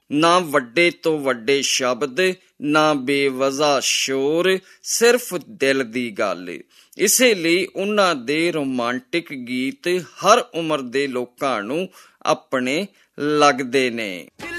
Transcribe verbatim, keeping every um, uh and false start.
ਨਾ ਵੱਡੇ ਤੋਂ ਵੱਡੇ ਸ਼ਬਦ, ਨਾ ਬੇਵਜ੍ਹਾ ਸ਼ੋਰ, ਸਿਰਫ ਦਿਲ ਦੀ ਗੱਲ। ਇਸੇ ਲਈ ਉਹਨਾਂ ਦੇ ਰੋਮਾਂਟਿਕ ਗੀਤ ਹਰ ਉਮਰ ਦੇ ਲੋਕਾਂ ਨੂੰ ਆਪਣੇ ਲੱਗਦੇ ਨੇ।